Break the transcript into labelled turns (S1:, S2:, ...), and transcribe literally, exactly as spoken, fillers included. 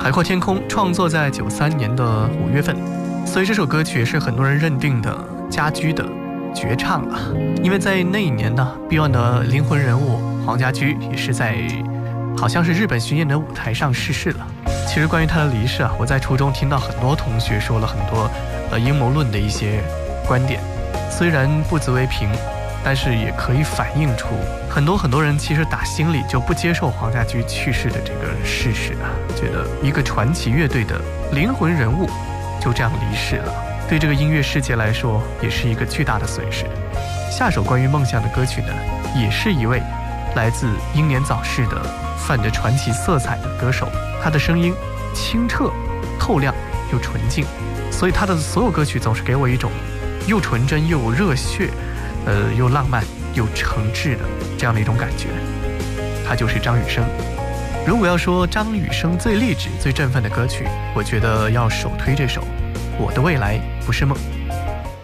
S1: 海阔天空创作在九三年的五月份，所以这首歌曲也是很多人认定的家驹的绝唱啊。因为在那一年呢 Beyond 的灵魂人物黄家驹也是在好像是日本巡演的舞台上逝世了。其实关于他的离世啊，我在初中听到很多同学说了很多呃阴谋论的一些观点，虽然不足为凭，但是也可以反映出很多很多人其实打心里就不接受黄家驹去世的这个事实啊，觉得一个传奇乐队的灵魂人物就这样离世了，对这个音乐世界来说也是一个巨大的损失。下首关于梦想的歌曲呢，也是一位来自英年早逝的泛着传奇色彩的歌手，他的声音清澈透亮又纯净，所以他的所有歌曲总是给我一种又纯真又热血呃，又浪漫又诚挚的这样的一种感觉。他就是张雨生。如果要说张雨生最励志最振奋的歌曲，我觉得要首推这首《我的未来不是梦》。